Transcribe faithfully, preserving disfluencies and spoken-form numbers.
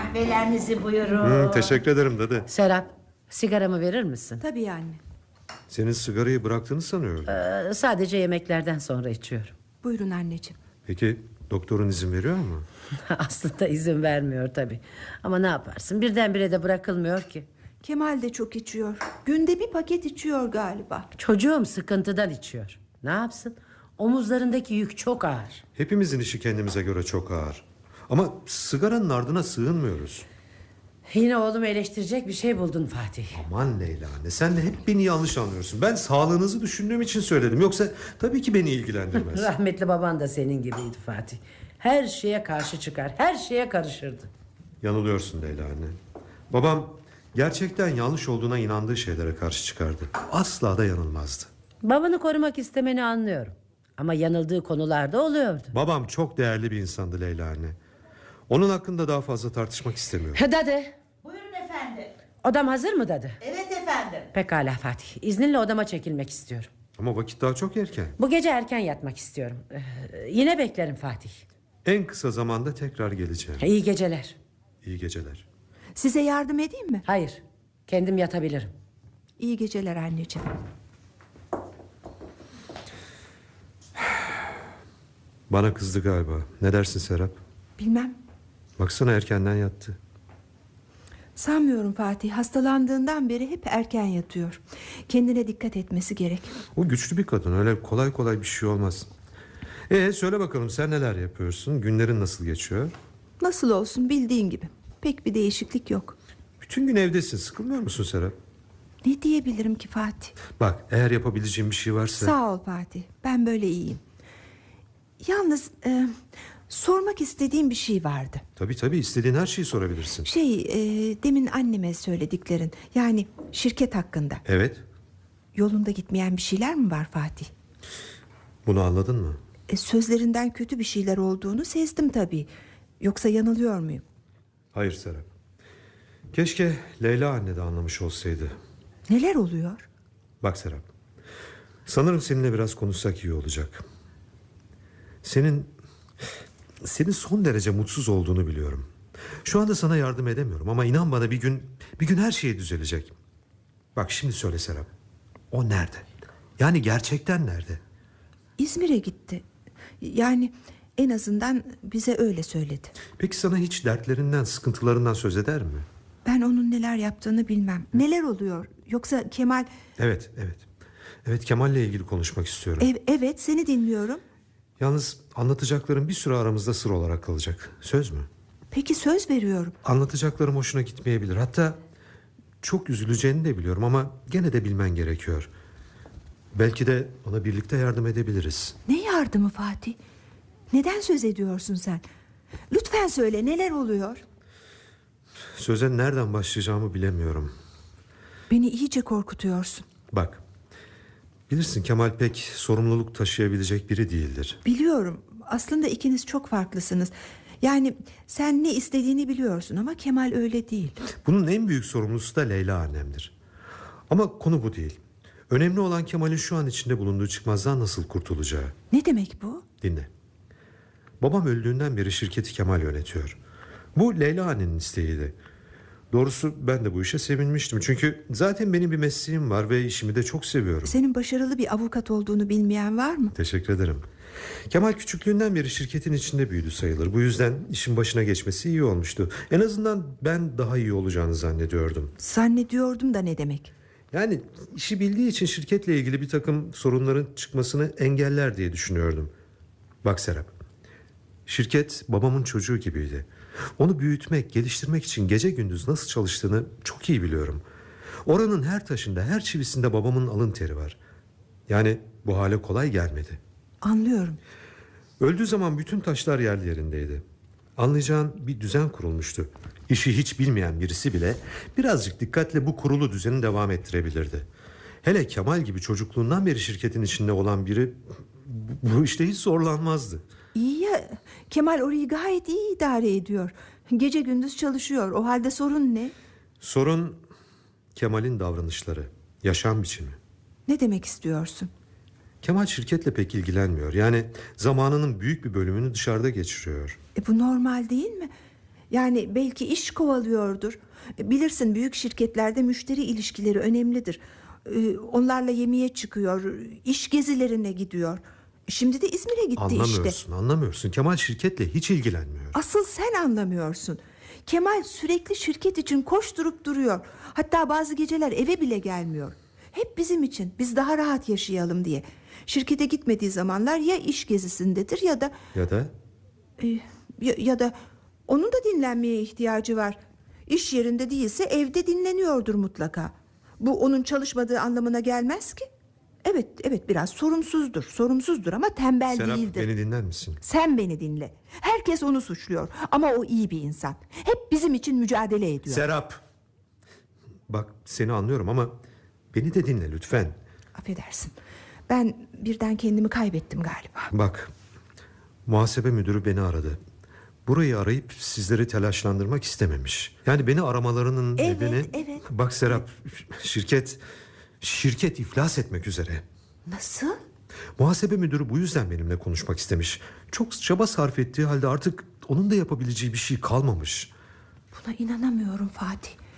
Kahvelerinizi buyurun. Hmm, teşekkür ederim dede. Serap, sigaramı verir misin? Tabii anne. Senin sigarayı bıraktığını sanıyorum. Ee, sadece yemeklerden sonra içiyorum. Buyurun anneciğim. Peki doktorun izin veriyor mu? Aslında izin vermiyor tabii. Ama ne yaparsın, birdenbire de bırakılmıyor ki. Kemal de çok içiyor. Günde bir paket içiyor galiba. Çocuğum sıkıntıdan içiyor. Ne yapsın? Omuzlarındaki yük çok ağır. Hepimizin işi kendimize göre çok ağır. Ama sigaranın ardına sığınmıyoruz. Yine oğlumu eleştirecek bir şey buldun Fatih. Aman Leyla anne, sen de hep beni yanlış anlıyorsun. Ben sağlığınızı düşündüğüm için söyledim. Yoksa tabii ki beni ilgilendirmez. Rahmetli baban da senin gibiydi Fatih. Her şeye karşı çıkar, her şeye karışırdı. Yanılıyorsun Leyla anne. Babam gerçekten yanlış olduğuna inandığı şeylere karşı çıkardı. Asla da yanılmazdı. Babanı korumak istemeni anlıyorum. Ama yanıldığı konularda oluyordu. Babam çok değerli bir insandı Leyla anne. Onun hakkında daha fazla tartışmak istemiyorum. Dede. Buyurun efendim. Odam hazır mı dede? Evet efendim. Pekala Fatih. İzninle odama çekilmek istiyorum. Ama vakit daha çok erken. Bu gece erken yatmak istiyorum. Ee, yine beklerim Fatih. En kısa zamanda tekrar geleceğim. İyi geceler. İyi geceler. Size yardım edeyim mi? Hayır. Kendim yatabilirim. İyi geceler anneciğim. Bana kızdı galiba. Ne dersin Serap? Bilmem. Baksana erkenden yattı. Sanmıyorum Fatih. Hastalandığından beri hep erken yatıyor. Kendine dikkat etmesi gerek. O güçlü bir kadın, öyle kolay kolay bir şey olmaz. Ee söyle bakalım, sen neler yapıyorsun? Günlerin nasıl geçiyor? Nasıl olsun, bildiğin gibi. Pek bir değişiklik yok. Bütün gün evdesin, sıkılmıyor musun Serap? Ne diyebilirim ki Fatih? Bak, eğer yapabileceğim bir şey varsa... Sağ ol Fatih. Ben böyle iyiyim. Yalnız e, sormak istediğim bir şey vardı. Tabii tabii, istediğin her şeyi sorabilirsin. Şey e, demin anneme söylediklerin, yani şirket hakkında. Evet. Yolunda gitmeyen bir şeyler mi var Fatih? Bunu anladın mı? E, sözlerinden kötü bir şeyler olduğunu sezdim tabii. Yoksa yanılıyor muyum? Hayır Serap. Keşke Leyla anne de anlamış olsaydı. Neler oluyor? Bak Serap, sanırım seninle biraz konuşsak iyi olacak. Senin Senin son derece mutsuz olduğunu biliyorum. Şu anda sana yardım edemiyorum ama inan bana, bir gün Bir gün her şey düzelecek. Bak şimdi söyle Serap, o nerede? Yani gerçekten nerede? İzmir'e gitti. Yani en azından bize öyle söyledi. Peki sana hiç dertlerinden, sıkıntılarından söz eder mi? Ben onun neler yaptığını bilmem. Neler oluyor? Yoksa Kemal... Evet, evet. Evet, Kemal'le ilgili konuşmak istiyorum. Ev, evet, seni dinliyorum. Yalnız anlatacaklarım bir süre aramızda sır olarak kalacak. Söz mü? Peki, söz veriyorum. Anlatacaklarım hoşuna gitmeyebilir. Hatta çok üzüleceğini de biliyorum ama gene de bilmen gerekiyor. Belki de ona birlikte yardım edebiliriz. Ne yardımı Fatih? Neden söz ediyorsun sen? Lütfen söyle, neler oluyor? Söze nereden başlayacağımı bilemiyorum. Beni iyice korkutuyorsun. Bak, bilirsin Kemal pek sorumluluk taşıyabilecek biri değildir. Biliyorum. Aslında ikiniz çok farklısınız. Yani sen ne istediğini biliyorsun ama Kemal öyle değil. Bunun en büyük sorumlusu da Leyla annemdir. Ama konu bu değil. Önemli olan Kemal'in şu an içinde bulunduğu çıkmazdan nasıl kurtulacağı. Ne demek bu? Dinle. Babam öldüğünden beri şirketi Kemal yönetiyor. Bu Leyla annenin isteğiydi. Doğrusu ben de bu işe sevinmiştim. Çünkü zaten benim bir mesleğim var ve işimi de çok seviyorum. Senin başarılı bir avukat olduğunu bilmeyen var mı? Teşekkür ederim. Kemal küçüklüğünden beri şirketin içinde büyüdü sayılır. Bu yüzden işin başına geçmesi iyi olmuştu. En azından ben daha iyi olacağını zannediyordum. Zannediyordum da ne demek? Yani işi bildiği için şirketle ilgili bir takım sorunların çıkmasını engeller diye düşünüyordum. Bak Serap, şirket babamın çocuğu gibiydi. Onu büyütmek, geliştirmek için gece gündüz nasıl çalıştığını çok iyi biliyorum. Oranın her taşında, her çivisinde babamın alın teri var. Yani bu hale kolay gelmedi. Anlıyorum. Öldüğü zaman bütün taşlar yerli yerindeydi. Anlayacağın bir düzen kurulmuştu. İşi hiç bilmeyen birisi bile birazcık dikkatle bu kurulu düzeni devam ettirebilirdi. Hele Kemal gibi çocukluğundan beri şirketin içinde olan biri bu işte hiç zorlanmazdı. İyi ya, Kemal orayı gayet iyi idare ediyor. Gece gündüz çalışıyor. O halde sorun ne? Sorun Kemal'in davranışları, yaşam biçimi. Ne demek istiyorsun? Kemal şirketle pek ilgilenmiyor. Yani zamanının büyük bir bölümünü dışarıda geçiriyor. E bu normal değil mi? Yani belki iş kovalıyordur. Bilirsin, büyük şirketlerde müşteri ilişkileri önemlidir. Ee, Onlarla yemeğe çıkıyor, iş gezilerine gidiyor. Şimdi de İzmir'e gitti Anlamıyorsun, işte. anlamıyorsun. Kemal şirketle hiç ilgilenmiyor. Asıl sen anlamıyorsun. Kemal sürekli şirket için koşturup duruyor. Hatta bazı geceler eve bile gelmiyor. Hep bizim için, biz daha rahat yaşayalım diye. Şirkete gitmediği zamanlar ya iş gezisindedir ya da Ya da e, ya, ya da onun da dinlenmeye ihtiyacı var. İş yerinde değilse evde dinleniyordur mutlaka. Bu onun çalışmadığı anlamına gelmez ki. Evet, evet, biraz sorumsuzdur. Sorumsuzdur ama tembel Serap, değildir. beni dinler misin? Sen beni dinle. Herkes onu suçluyor ama o iyi bir insan. Hep bizim için mücadele ediyor. Serap. Bak, seni anlıyorum ama beni de dinle lütfen. Affedersin. Ben birden kendimi kaybettim galiba. Bak, muhasebe müdürü beni aradı. Burayı arayıp sizleri telaşlandırmak istememiş. Yani beni aramalarının Evet, nedeni... evet. Bak Serap, şirket şirket iflas etmek üzere. Nasıl? Muhasebe müdürü bu yüzden benimle konuşmak istemiş. Çok çaba sarf ettiği halde artık onun da yapabileceği bir şey kalmamış. Buna inanamıyorum Fatih.